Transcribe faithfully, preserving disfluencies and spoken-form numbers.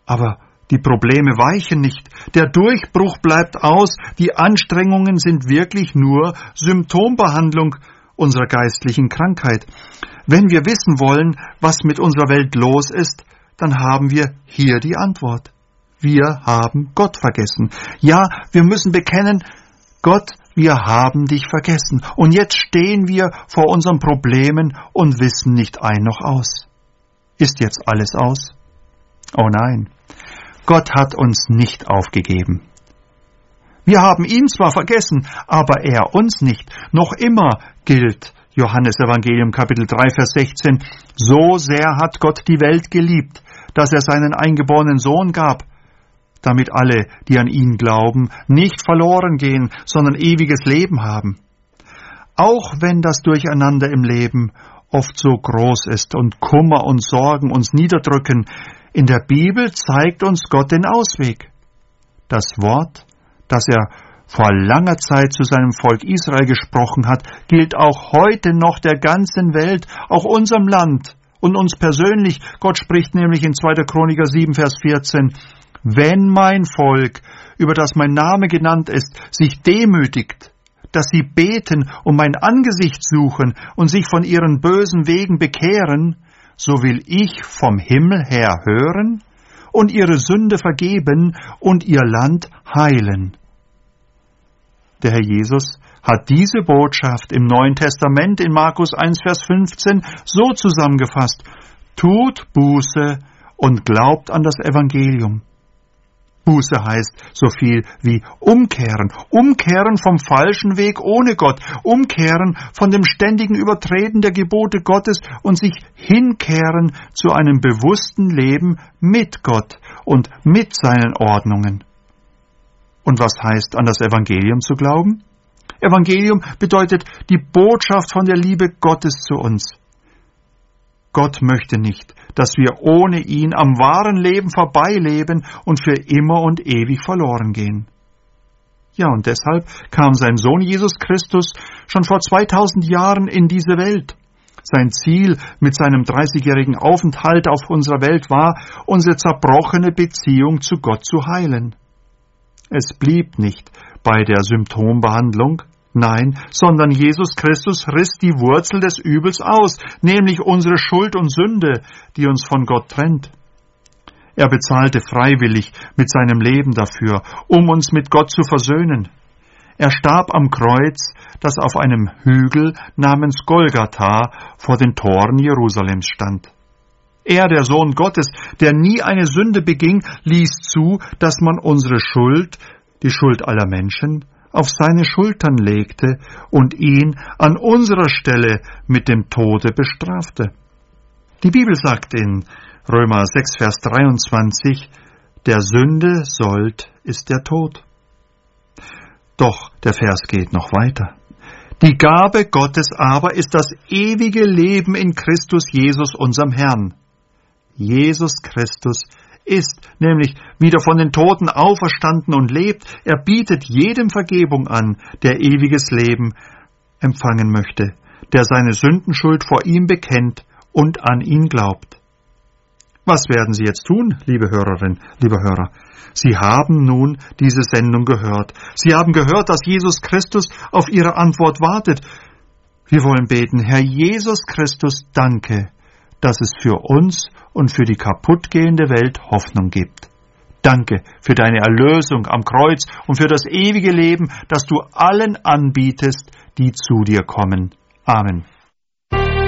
Aber die Probleme weichen nicht, der Durchbruch bleibt aus, die Anstrengungen sind wirklich nur Symptombehandlung unserer geistlichen Krankheit. Wenn wir wissen wollen, was mit unserer Welt los ist, dann haben wir hier die Antwort. Wir haben Gott vergessen. Ja, wir müssen bekennen, Gott, wir haben dich vergessen. Und jetzt stehen wir vor unseren Problemen und wissen nicht ein noch aus. Ist jetzt alles aus? Oh nein, Gott hat uns nicht aufgegeben. Wir haben ihn zwar vergessen, aber er uns nicht. Noch immer gilt Johannes Evangelium Kapitel drei, Vers sechzehn, so sehr hat Gott die Welt geliebt, dass er seinen eingeborenen Sohn gab, damit alle, die an ihn glauben, nicht verloren gehen, sondern ewiges Leben haben. Auch wenn das Durcheinander im Leben oft so groß ist und Kummer und Sorgen uns niederdrücken, in der Bibel zeigt uns Gott den Ausweg. Das Wort, das er vor langer Zeit zu seinem Volk Israel gesprochen hat, gilt auch heute noch der ganzen Welt, auch unserem Land und uns persönlich. Gott spricht nämlich in zweiter Chroniker sieben, Vers vierzehn, wenn mein Volk, über das mein Name genannt ist, sich demütigt, dass sie beten und mein Angesicht suchen und sich von ihren bösen Wegen bekehren, so will ich vom Himmel her hören und ihre Sünde vergeben und ihr Land heilen. Der Herr Jesus hat diese Botschaft im Neuen Testament in Markus eins, Vers fünfzehn so zusammengefasst: Tut Buße und glaubt an das Evangelium. Buße heißt so viel wie umkehren, umkehren vom falschen Weg ohne Gott, umkehren von dem ständigen Übertreten der Gebote Gottes und sich hinkehren zu einem bewussten Leben mit Gott und mit seinen Ordnungen. Und was heißt, an das Evangelium zu glauben? Evangelium bedeutet die Botschaft von der Liebe Gottes zu uns. Gott möchte nicht, dass wir ohne ihn am wahren Leben vorbeileben und für immer und ewig verloren gehen. Ja, und deshalb kam sein Sohn Jesus Christus schon vor zweitausend Jahren in diese Welt. Sein Ziel mit seinem dreißigjährigen Aufenthalt auf unserer Welt war, unsere zerbrochene Beziehung zu Gott zu heilen. Es blieb nicht bei der Symptombehandlung, nein, sondern Jesus Christus riss die Wurzel des Übels aus, nämlich unsere Schuld und Sünde, die uns von Gott trennt. Er bezahlte freiwillig mit seinem Leben dafür, um uns mit Gott zu versöhnen. Er starb am Kreuz, das auf einem Hügel namens Golgatha vor den Toren Jerusalems stand. Er, der Sohn Gottes, der nie eine Sünde beging, ließ zu, dass man unsere Schuld, die Schuld aller Menschen, auf seine Schultern legte und ihn an unserer Stelle mit dem Tode bestrafte. Die Bibel sagt in Römer sechs, Vers dreiundzwanzig, der Sünde Sold ist der Tod. Doch der Vers geht noch weiter. Die Gabe Gottes aber ist das ewige Leben in Christus Jesus, unserem Herrn. Jesus Christus ist nämlich wieder von den Toten auferstanden und lebt. Er bietet jedem Vergebung an, der ewiges Leben empfangen möchte, der seine Sündenschuld vor ihm bekennt und an ihn glaubt. Was werden Sie jetzt tun, liebe Hörerin, lieber Hörer? Sie haben nun diese Sendung gehört. Sie haben gehört, dass Jesus Christus auf Ihre Antwort wartet. Wir wollen beten, Herr Jesus Christus, danke, dass es für uns und für die kaputtgehende Welt Hoffnung gibt. Danke für deine Erlösung am Kreuz und für das ewige Leben, das du allen anbietest, die zu dir kommen. Amen.